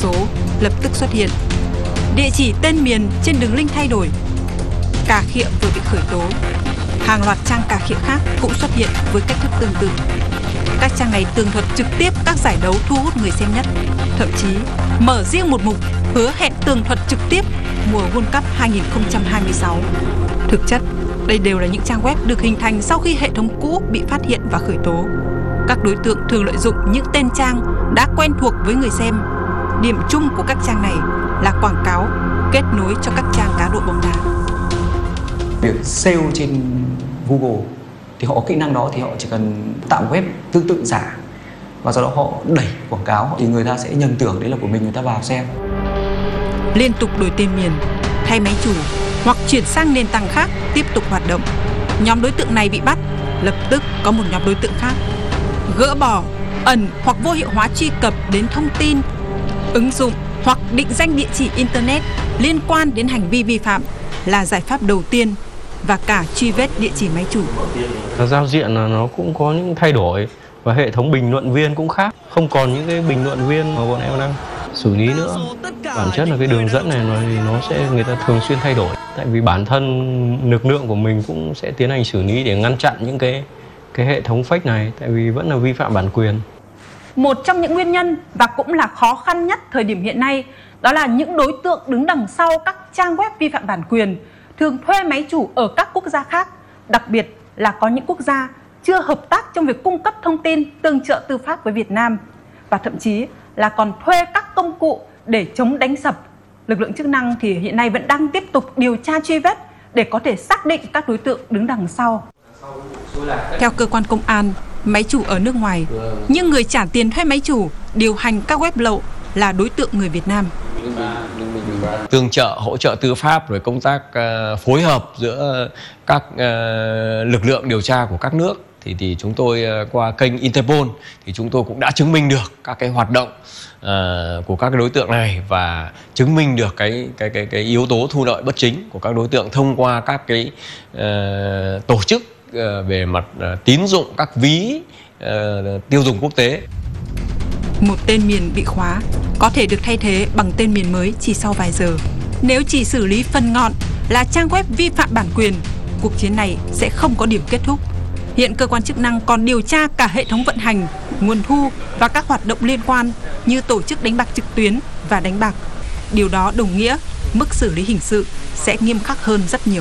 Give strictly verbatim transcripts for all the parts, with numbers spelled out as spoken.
tố lập tức xuất hiện. Địa chỉ tên miền trên đường link thay đổi. Cà khịa vừa bị khởi tố. Hàng loạt trang cà khịa khác cũng xuất hiện với cách thức tương tự. Các trang này tường thuật trực tiếp các giải đấu thu hút người xem nhất, thậm chí mở riêng một mục hứa hẹn tường thuật trực tiếp mùa World Cup hai không hai sáu. Thực chất, đây đều là những trang web được hình thành sau khi hệ thống cũ bị phát hiện và khởi tố. Các đối tượng thường lợi dụng những tên trang đã quen thuộc với người xem. Điểm chung của các trang này là quảng cáo kết nối cho các trang cá độ bóng đá. Việc sale trên Google thì họ có kỹ năng đó, thì họ chỉ cần tạo web tương tự giả và sau đó họ đẩy quảng cáo thì người ta sẽ nhầm tưởng đấy là của mình, người ta vào xem. Liên tục đổi tên miền, thay máy chủ hoặc chuyển sang nền tảng khác tiếp tục hoạt động. Nhóm đối tượng này bị bắt, lập tức có một nhóm đối tượng khác gỡ bỏ, ẩn hoặc vô hiệu hóa truy cập đến thông tin, ứng dụng hoặc định danh địa chỉ internet liên quan đến hành vi vi phạm là giải pháp đầu tiên, và cả truy vết địa chỉ máy chủ. Giao diện là nó cũng có những thay đổi và hệ thống bình luận viên cũng khác, không còn những cái bình luận viên mà bọn em đang xử lý nữa. Bản chất là cái đường dẫn này nó, nó sẽ người ta thường xuyên thay đổi, tại vì bản thân lực lượng của mình cũng sẽ tiến hành xử lý để ngăn chặn những cái cái hệ thống fake này, tại vì vẫn là vi phạm bản quyền. Một trong những nguyên nhân và cũng là khó khăn nhất thời điểm hiện nay đó là những đối tượng đứng đằng sau các trang web vi phạm bản quyền thường thuê máy chủ ở các quốc gia khác, đặc biệt là có những quốc gia chưa hợp tác trong việc cung cấp thông tin tương trợ tư pháp với Việt Nam, và thậm chí là còn thuê các công cụ để chống đánh sập. Lực lượng chức năng thì hiện nay vẫn đang tiếp tục điều tra truy vết để có thể xác định các đối tượng đứng đằng sau. Theo cơ quan công an, máy chủ ở nước ngoài, nhưng người trả tiền thuê máy chủ điều hành các web lậu là đối tượng người Việt Nam. Tương trợ, hỗ trợ tư pháp, rồi công tác uh, phối hợp giữa các uh, lực lượng điều tra của các nước thì, thì chúng tôi uh, qua kênh Interpol thì chúng tôi cũng đã chứng minh được các cái hoạt động uh, của các đối tượng này và chứng minh được cái cái cái cái yếu tố thu lợi bất chính của các đối tượng thông qua các cái uh, tổ chức uh, về mặt uh, tín dụng, các ví uh, tiêu dùng quốc tế. Một tên miền bị khóa có thể được thay thế bằng tên miền mới chỉ sau vài giờ. Nếu chỉ xử lý phần ngọn là trang web vi phạm bản quyền, cuộc chiến này sẽ không có điểm kết thúc. Hiện cơ quan chức năng còn điều tra cả hệ thống vận hành, nguồn thu và các hoạt động liên quan như tổ chức đánh bạc trực tuyến và đánh bạc. Điều đó đồng nghĩa mức xử lý hình sự sẽ nghiêm khắc hơn rất nhiều.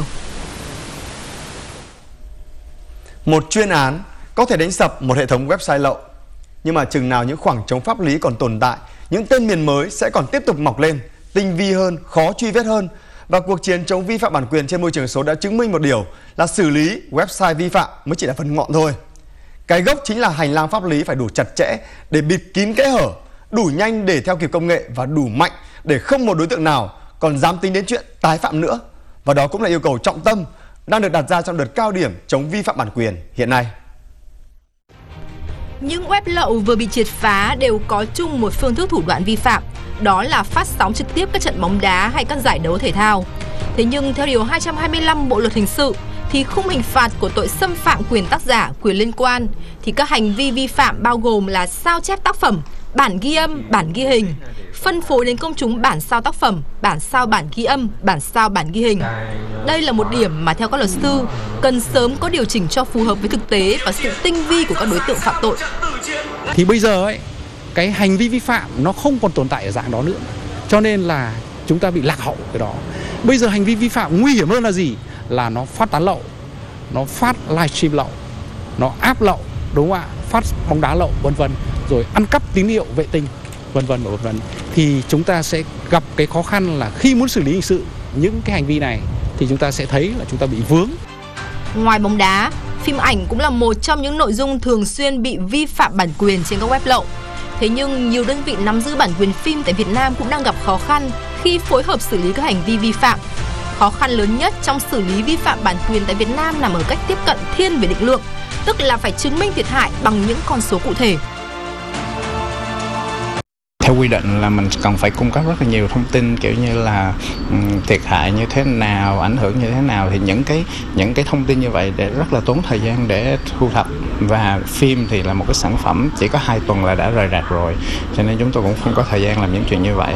Một chuyên án có thể đánh sập một hệ thống website lậu. Nhưng mà chừng nào những khoảng trống pháp lý còn tồn tại, những tên miền mới sẽ còn tiếp tục mọc lên, tinh vi hơn, khó truy vết hơn. Và cuộc chiến chống vi phạm bản quyền trên môi trường số đã chứng minh một điều là xử lý website vi phạm mới chỉ là phần ngọn thôi. Cái gốc chính là hành lang pháp lý phải đủ chặt chẽ để bịt kín kẽ hở, đủ nhanh để theo kịp công nghệ và đủ mạnh để không một đối tượng nào còn dám tính đến chuyện tái phạm nữa. Và đó cũng là yêu cầu trọng tâm đang được đặt ra trong đợt cao điểm chống vi phạm bản quyền hiện nay. Những web lậu vừa bị triệt phá đều có chung một phương thức thủ đoạn vi phạm, đó là phát sóng trực tiếp các trận bóng đá hay các giải đấu thể thao. Thế nhưng theo điều hai trăm hai mươi lăm Bộ luật hình sự thì khung hình phạt của tội xâm phạm quyền tác giả, quyền liên quan thì các hành vi vi phạm bao gồm là sao chép tác phẩm, bản ghi âm, bản ghi hình, phân phối đến công chúng bản sao tác phẩm, bản sao bản ghi âm, bản sao bản ghi hình. Đây là một điểm mà theo các luật sư cần sớm có điều chỉnh cho phù hợp với thực tế và sự tinh vi của các đối tượng phạm tội. Thì bây giờ ấy, cái hành vi vi phạm nó không còn tồn tại ở dạng đó nữa, cho nên là chúng ta bị lạc hậu cái đó. Bây giờ hành vi vi phạm nguy hiểm hơn là gì? Là nó phát tán lậu, nó phát livestream lậu, nó áp lậu, đúng không ạ? Phát bóng đá lậu, vân vân, rồi ăn cắp tín hiệu vệ tinh, vân vân và vân vân. Thì chúng ta sẽ gặp cái khó khăn là khi muốn xử lý hình sự những cái hành vi này thì chúng ta sẽ thấy là chúng ta bị vướng. Ngoài bóng đá, phim ảnh cũng là một trong những nội dung thường xuyên bị vi phạm bản quyền trên các web lậu. Thế nhưng nhiều đơn vị nắm giữ bản quyền phim tại Việt Nam cũng đang gặp khó khăn khi phối hợp xử lý các hành vi vi phạm. Khó khăn lớn nhất trong xử lý vi phạm bản quyền tại Việt Nam nằm ở cách tiếp cận thiên về định lượng, tức là phải chứng minh thiệt hại bằng những con số cụ thể. Theo quy định là mình cần phải cung cấp rất là nhiều thông tin, kiểu như là um, thiệt hại như thế nào, ảnh hưởng như thế nào, thì những cái những cái thông tin như vậy để rất là tốn thời gian để thu thập. Và phim thì là một cái sản phẩm chỉ có hai tuần là đã rời rạc rồi, cho nên chúng tôi cũng không có thời gian làm những chuyện như vậy.